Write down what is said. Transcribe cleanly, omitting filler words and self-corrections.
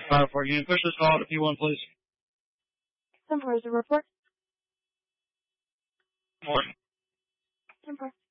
5-4. Can you push this call to P1, please? 10-4 is the report. Morning. 10-4.